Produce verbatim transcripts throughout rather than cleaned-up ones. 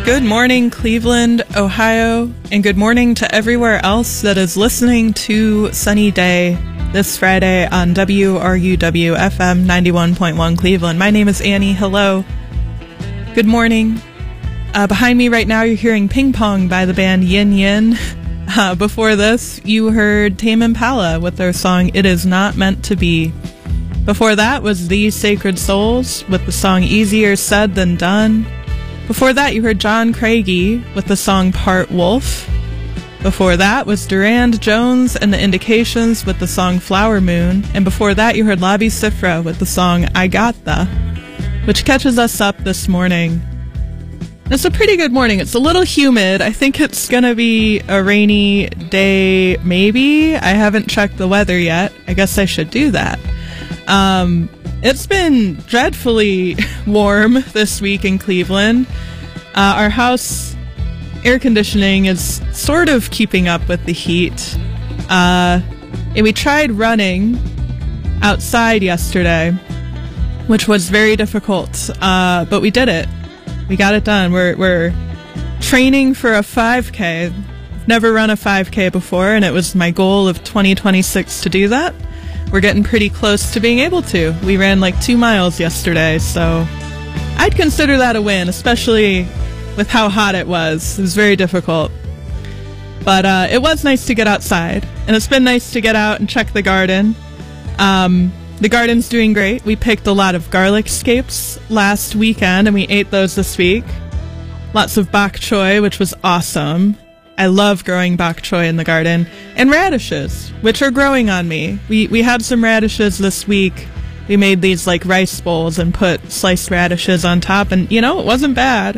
Good morning, Cleveland, Ohio, and good morning to everywhere else that is listening to Sunny Day this Friday on W R U W F M ninety-one point one Cleveland. My name is Annie. Hello. Good morning. Uh, behind me right now, you're hearing Ping Pong by the band Yin Yin. Uh, before this, you heard Tame Impala with their song It Is Not Meant to Be. Before that was These Sacred Souls with the song Easier Said Than Done. Before that, you heard John Craigie with the song Part Wolf. Before that was Durand Jones and the Indications with the song Flower Moon. And before that, you heard Labi Siffre with the song I Got Tha, which catches us up this morning. It's a pretty good morning. It's a little humid. I think it's going to be a rainy day, maybe. I haven't checked the weather yet. I guess I should do that. Um... It's been dreadfully warm this week in Cleveland. Uh, our house air conditioning is sort of keeping up with the heat. Uh, and we tried running outside yesterday, which was very difficult, uh, but we did it. We got it done. We're, we're training for a five K. I've never run a five K before, and it was my goal of twenty twenty-six to do that. We're getting pretty close to being able to. We ran like two miles yesterday, so I'd consider that a win, especially with how hot it was. It was very difficult. But uh, it was nice to get outside, and it's been nice to get out and check the garden. Um, the garden's doing great. We picked a lot of garlic scapes last weekend, and we ate those this week. Lots of bok choy, which was awesome. I love growing bok choy in the garden. And radishes, which are growing on me. We we had some radishes this week. We made these like rice bowls and put sliced radishes on top, and you know, it wasn't bad.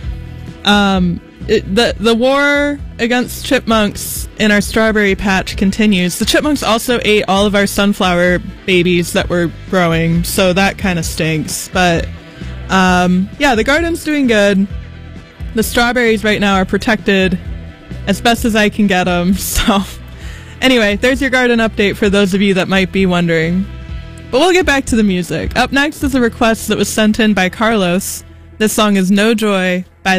Um, it, the the war against chipmunks in our strawberry patch continues. The chipmunks also ate all of our sunflower babies that were growing, so that kind of stinks. But um, yeah, the garden's doing good. The strawberries right now are protected as best as I can get them. So anyway, there's your garden update for those of you that might be wondering. But we'll get back to the music. Up next is a request that was sent in by Carlos. This song is No Joy by